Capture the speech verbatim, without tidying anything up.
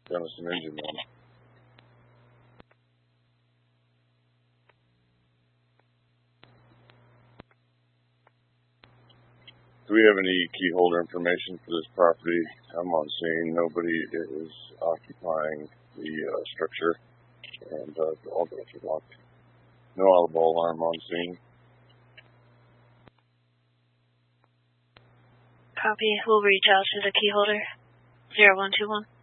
Denison engine one. Do we have any key holder information for this property? I'm on scene. Nobody is occupying the uh, structure, and uh, all doors are locked. No audible alarm on scene. Copy. We'll reach out to the key holder. zero one two one.